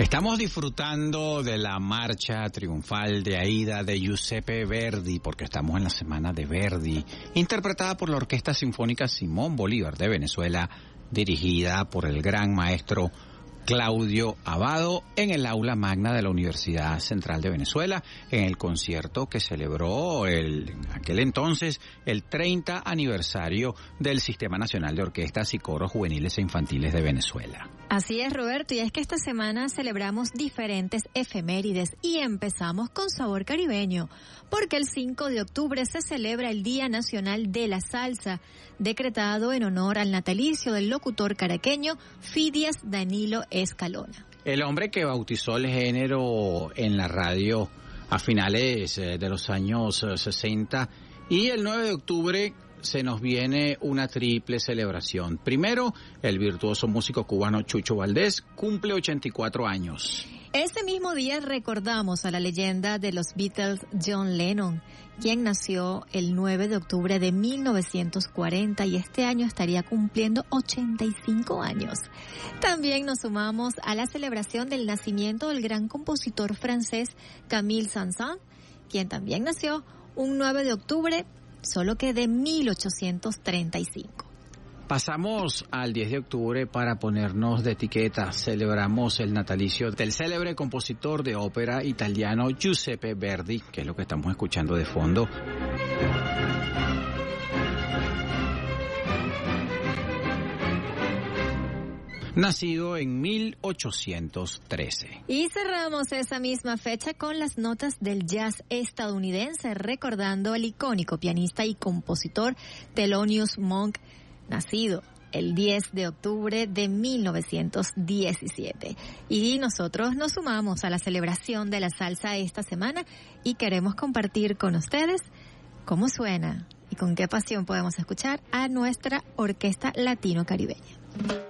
Estamos disfrutando de la marcha triunfal de Aida de Giuseppe Verdi, porque estamos en la semana de Verdi, interpretada por la Orquesta Sinfónica Simón Bolívar de Venezuela, dirigida por el gran maestro Claudio Abbado en el aula magna de la Universidad Central de Venezuela, en el concierto que celebró en aquel entonces el 30 aniversario del Sistema Nacional de Orquestas y Coros Juveniles e Infantiles de Venezuela. Así es, Roberto, y es que esta semana celebramos diferentes efemérides y empezamos con sabor caribeño, porque el 5 de octubre se celebra el Día Nacional de la Salsa, decretado en honor al natalicio del locutor caraqueño Fidias Danilo Escalona. El hombre que bautizó el género en la radio a finales de los años 60, y el 9 de octubre se nos viene una triple celebración. Primero, el virtuoso músico cubano Chucho Valdés cumple 84 años. Ese mismo día recordamos a la leyenda de los Beatles, John Lennon, quien nació el 9 de octubre de 1940 y este año estaría cumpliendo 85 años. También nos sumamos a la celebración del nacimiento del gran compositor francés Camille Saint-Saëns, quien también nació un 9 de octubre, solo que de 1835. Pasamos al 10 de octubre para ponernos de etiqueta. Celebramos el natalicio del célebre compositor de ópera italiano Giuseppe Verdi, que es lo que estamos escuchando de fondo. Nacido en 1813. Y cerramos esa misma fecha con las notas del jazz estadounidense, recordando al icónico pianista y compositor Thelonious Monk, nacido el 10 de octubre de 1917. Y nosotros nos sumamos a la celebración de la salsa esta semana y queremos compartir con ustedes cómo suena y con qué pasión podemos escuchar a nuestra orquesta latino-caribeña.